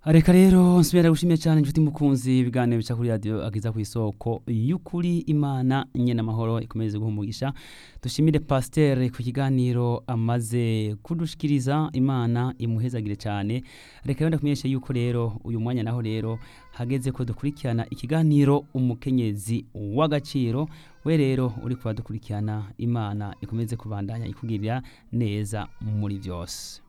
Reka rero nsubira gushimye cyane inshuti mukunzi ibiganiro bica kuri radio agiza ku isoko y'ukuri Imana nyene amahoro ikomeze guhumugisha. Dushimire pasteur ku kiganiro amaze kudushikiriza, Imana imuhezagire cyane. Reka rero ndakumenyesha yuko rero uyu mwanya naho rero hageze ko dukurikirana ikiganiro umukenyezi w'agaciro. We rero uri kwa dukurikirana, Imana ikomeze kubandanya ikugirira neza muri byose.